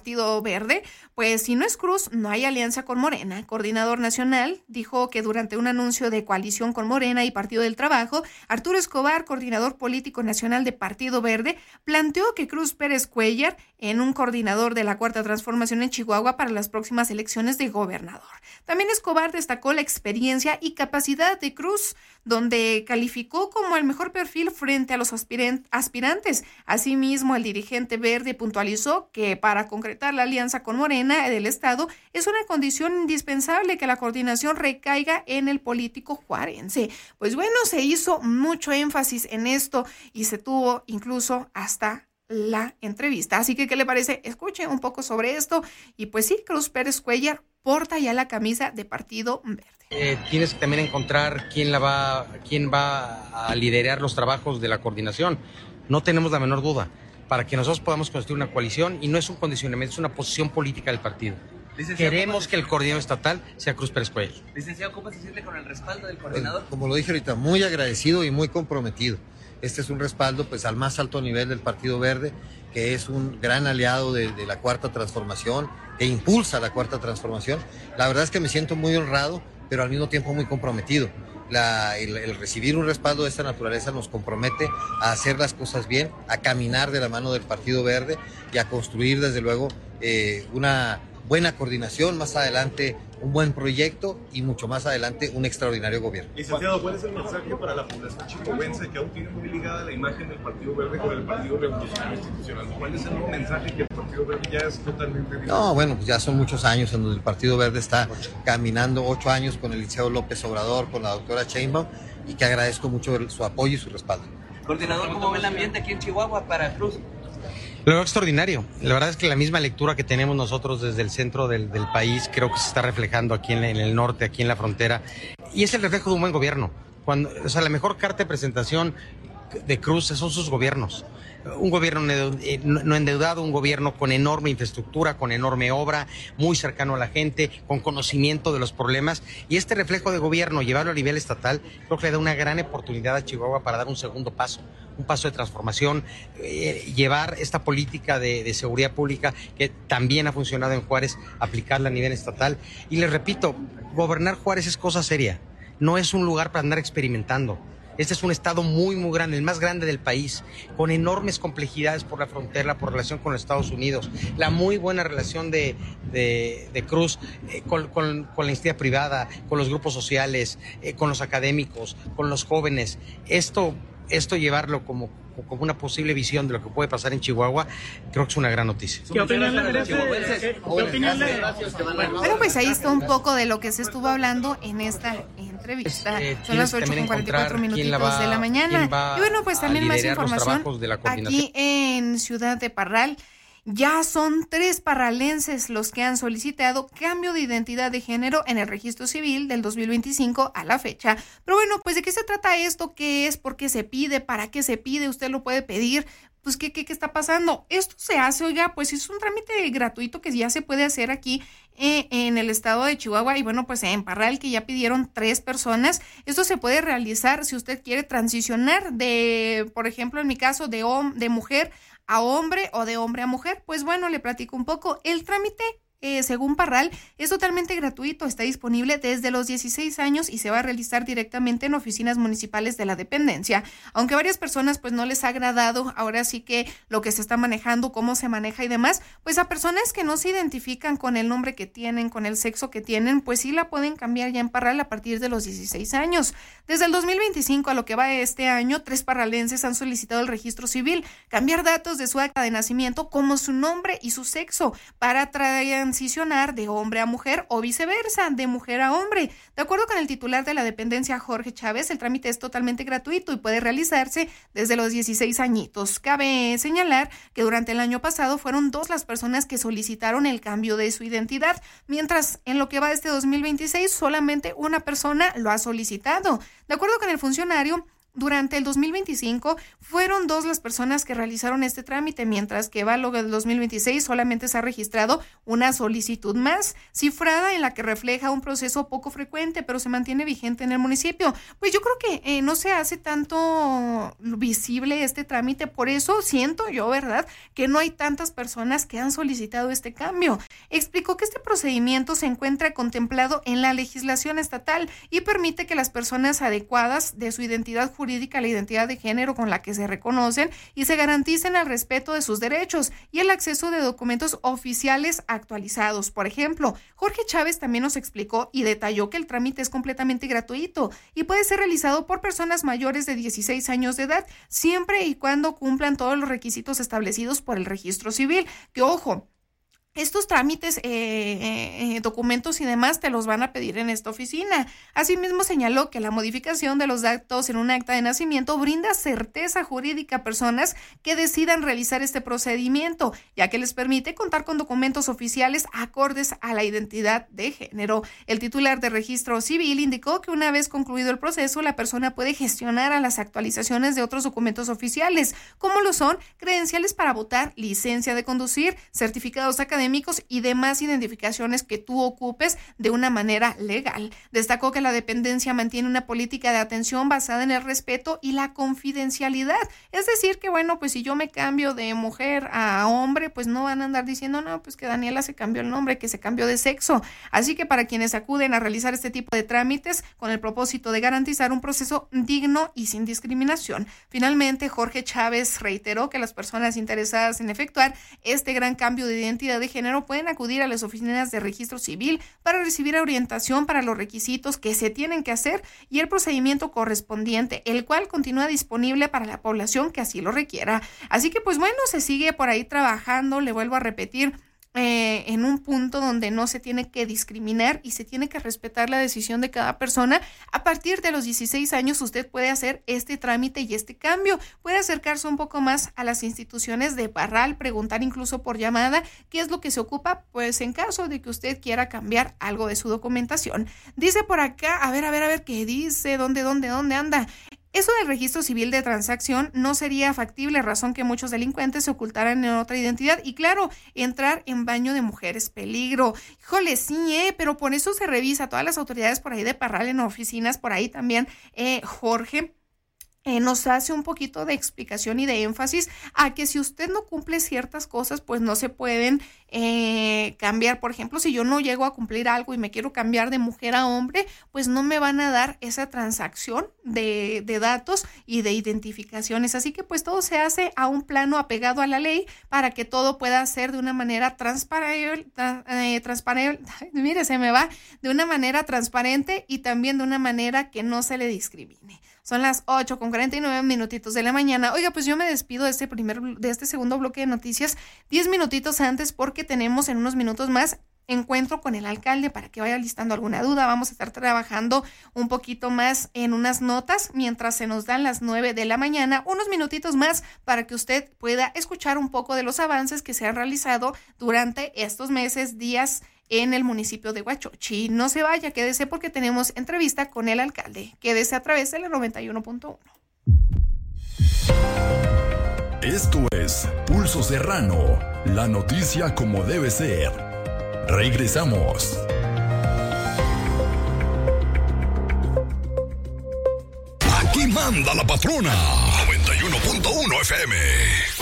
Partido Verde, pues si no es Cruz, no hay alianza con Morena. El coordinador nacional dijo que durante un anuncio de coalición con Morena y Partido del Trabajo, Arturo Escobar, coordinador político nacional de Partido Verde, planteó que Cruz Pérez Cuéllar en un coordinador de la Cuarta Transformación en Chihuahua para las próximas elecciones de gobernador. También Escobar destacó la experiencia y capacidad de Cruz, donde calificó como el mejor perfil frente a los aspirantes. Asimismo, el dirigente verde puntualizó que para concretar la alianza con Morena del Estado es una condición indispensable que la coordinación recaiga en el político juarense. Pues bueno, se hizo mucho énfasis en esto y se tuvo incluso hasta la entrevista. Así que, ¿qué le parece? Escuche un poco sobre esto. Y pues sí, Cruz Pérez Cuéllar porta ya la camisa de Partido Verde. Tienes que también encontrar quién va a liderar los trabajos de la coordinación. No tenemos la menor duda. Para que nosotros podamos construir una coalición, y no es un condicionamiento, es una posición política del partido. Queremos que el coordinador estatal sea Cruz Pérez Cuéllar. Licenciado, ¿cómo se siente con el respaldo del coordinador? Como lo dije ahorita, muy agradecido y muy comprometido. Este es un respaldo pues al más alto nivel del Partido Verde, que es un gran aliado de la Cuarta Transformación, que impulsa la Cuarta Transformación. La verdad es que me siento muy honrado, pero al mismo tiempo muy comprometido. El recibir un respaldo de esta naturaleza nos compromete a hacer las cosas bien, a caminar de la mano del Partido Verde y a construir desde luego una buena coordinación, más adelante un buen proyecto y mucho más adelante un extraordinario gobierno. Licenciado, ¿cuál es el mensaje para la población chihuahuense que aún tiene muy ligada la imagen del Partido Verde con el Partido Revolucionario Institucional? ¿Cuál es el mensaje que el Partido Verde ya es totalmente diferente? No, bueno, pues ya son muchos años en donde el Partido Verde está caminando, 8 años con el licenciado López Obrador, con la doctora Sheinbaum, y que agradezco mucho su apoyo y su respaldo. Coordinador, ¿cómo ve el ambiente aquí en Chihuahua para Cruz? Lo veo extraordinario. La verdad es que la misma lectura que tenemos nosotros desde el centro del país creo que se está reflejando aquí en el norte, aquí en la frontera, y es el reflejo de un buen gobierno. La mejor carta de presentación de Cruz son sus gobiernos. Un gobierno no endeudado, un gobierno con enorme infraestructura, con enorme obra, muy cercano a la gente, con conocimiento de los problemas, y este reflejo de gobierno, llevarlo a nivel estatal, creo que le da una gran oportunidad a Chihuahua para dar un segundo paso, un paso de transformación, llevar esta política de seguridad pública que también ha funcionado en Juárez, aplicarla a nivel estatal. Y les repito, gobernar Juárez es cosa seria, no es un lugar para andar experimentando. Este es un estado muy, muy grande, el más grande del país, con enormes complejidades por la frontera, por relación con los Estados Unidos, la muy buena relación de Cruz con la iniciativa privada, con los grupos sociales, con los académicos, con los jóvenes. Esto llevarlo como una posible visión de lo que puede pasar en Chihuahua, creo que es una gran noticia. ¿Qué opinan? Bueno, pues ahí está un poco de lo que se estuvo hablando en esta entrevista. Son las 8:44 minutitos de la mañana. Y bueno, pues también más información aquí en Ciudad de Parral. Ya son 3 parralenses los que han solicitado cambio de identidad de género en el registro civil del 2025 a la fecha. Pero bueno, pues ¿de qué se trata esto? ¿Qué es? ¿Por qué se pide? ¿Para qué se pide? ¿Usted lo puede pedir? Pues ¿qué está pasando? Esto se hace, oiga, pues es un trámite gratuito que ya se puede hacer aquí en el estado de Chihuahua. Y bueno, pues en Parral, que ya pidieron 3 personas. Esto se puede realizar si usted quiere transicionar de, por ejemplo, en mi caso, de mujer a hombre o de hombre a mujer. Pues bueno, le platico un poco. El trámite, según Parral, es totalmente gratuito, está disponible desde los 16 años y se va a realizar directamente en oficinas municipales de la dependencia. Aunque a varias personas pues no les ha agradado ahora sí que lo que se está manejando, cómo se maneja y demás, pues a personas que no se identifican con el nombre que tienen, con el sexo que tienen, pues sí la pueden cambiar ya en Parral a partir de los 16 años. Desde el 2025 a lo que va de este año, 3 parralenses han solicitado el registro civil, cambiar datos de su acta de nacimiento como su nombre y su sexo para transicionar de hombre a mujer o viceversa, de mujer a hombre. De acuerdo con el titular de la dependencia, Jorge Chávez, el trámite es totalmente gratuito y puede realizarse desde los 16 añitos. Cabe señalar que durante el año pasado fueron 2 las personas que solicitaron el cambio de su identidad, mientras en lo que va de este 2026 solamente una persona lo ha solicitado. De acuerdo con el funcionario, durante el 2025 fueron 2 las personas que realizaron este trámite, mientras que va lo del 2026 solamente se ha registrado una solicitud más, cifrada en la que refleja un proceso poco frecuente, pero se mantiene vigente en el municipio. Pues yo creo que no se hace tanto visible este trámite, por eso siento yo, ¿verdad?, que no hay tantas personas que han solicitado este cambio. Explicó que este procedimiento se encuentra contemplado en la legislación estatal y permite que las personas adecuadas de su identidad jurídica a la identidad de género con la que se reconocen y se garanticen el respeto de sus derechos y el acceso de documentos oficiales actualizados. Por ejemplo, Jorge Chávez también nos explicó y detalló que el trámite es completamente gratuito y puede ser realizado por personas mayores de 16 años de edad, siempre y cuando cumplan todos los requisitos establecidos por el registro civil. Que ojo, estos trámites, documentos y demás te los van a pedir en esta oficina. Asimismo, señaló que la modificación de los datos en un acta de nacimiento brinda certeza jurídica a personas que decidan realizar este procedimiento, ya que les permite contar con documentos oficiales acordes a la identidad de género. El titular de Registro Civil indicó que una vez concluido el proceso, la persona puede gestionar a las actualizaciones de otros documentos oficiales, como lo son credenciales para votar, licencia de conducir, certificados académicos y demás identificaciones que tú ocupes de una manera legal. Destacó que la dependencia mantiene una política de atención basada en el respeto y la confidencialidad. Es decir, que bueno, pues si yo me cambio de mujer a hombre, pues no van a andar diciendo, no, pues que Daniela se cambió el nombre, que se cambió de sexo. Así que para quienes acuden a realizar este tipo de trámites con el propósito de garantizar un proceso digno y sin discriminación. Finalmente, Jorge Chávez reiteró que las personas interesadas en efectuar este gran cambio de identidad de género pueden acudir a las oficinas de registro civil para recibir orientación para los requisitos que se tienen que hacer y el procedimiento correspondiente, el cual continúa disponible para la población que así lo requiera. Así que pues bueno, se sigue por ahí trabajando, le vuelvo a repetir, en un punto donde no se tiene que discriminar y se tiene que respetar la decisión de cada persona. A partir de los 16 años usted puede hacer este trámite y este cambio, puede acercarse un poco más a las instituciones de Parral, preguntar incluso por llamada qué es lo que se ocupa, pues en caso de que usted quiera cambiar algo de su documentación. Dice por acá, a ver, ¿qué dice? ¿Dónde anda? Eso del registro civil de transacción no sería factible, razón que muchos delincuentes se ocultaran en otra identidad. Y claro, entrar en baño de mujeres, peligro. Híjole, sí, pero por eso se revisa. Todas las autoridades por ahí de Parral en oficinas, por ahí también, Jorge nos hace un poquito de explicación y de énfasis a que si usted no cumple ciertas cosas, pues no se pueden cambiar. Por ejemplo, si yo no llego a cumplir algo y me quiero cambiar de mujer a hombre, pues no me van a dar esa transacción de datos y de identificaciones. Así que pues todo se hace a un plano apegado a la ley para que todo pueda ser de una manera transparente, de una manera transparente y también de una manera que no se le discrimine. Son las 8:49 de la mañana. Oiga, pues yo me despido de este segundo bloque de noticias 10 minutitos antes, porque tenemos en unos minutos más encuentro con el alcalde para que vaya listando alguna duda. Vamos a estar trabajando un poquito más en unas notas mientras se nos dan las 9 de la mañana, unos minutitos más para que usted pueda escuchar un poco de los avances que se han realizado durante estos meses, días en el municipio de Huachochi. No se vaya, quédese porque tenemos entrevista con el alcalde. Quédese a través de la 91.1. Esto es Pulso Serrano, la noticia como debe ser. Regresamos. Aquí manda la patrona. 91.1 FM.